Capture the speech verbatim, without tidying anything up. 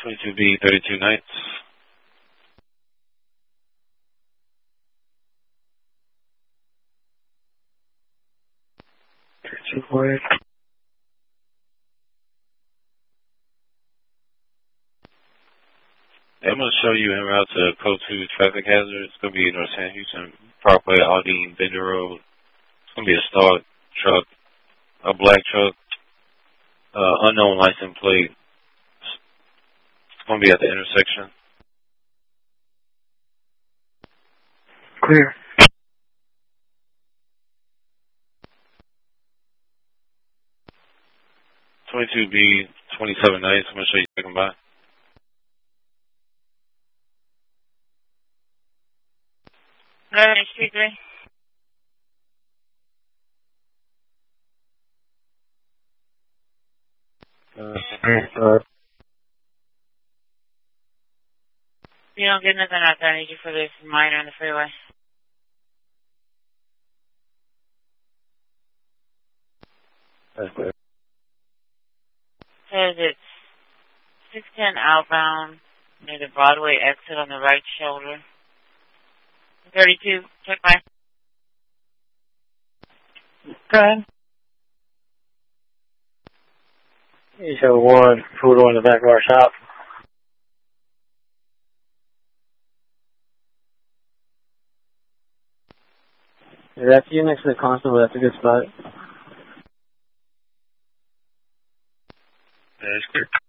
twenty-two B, thirty-two Nights. thirty-two forty. I'm going to show you en route to Code two traffic hazard. It's going to be North San Houston Parkway, Aldine, Bender Road. It's going to be a stalled truck, a black truck, uh, unknown license plate. It's going to be at the intersection. Clear. twenty-two B, twenty-seven Nights. I'm going to show you checking by. Alright, street three. Uh, uh, You don't get nothing out there. I need you for this minor on the freeway. that's clear. Says it's six ten outbound near the Broadway exit on the right shoulder. thirty-two, check by. Okay. You show one poodle in the back of our shop. Yeah, that's you next to the constable. That's a good spot. Yeah, it's clear.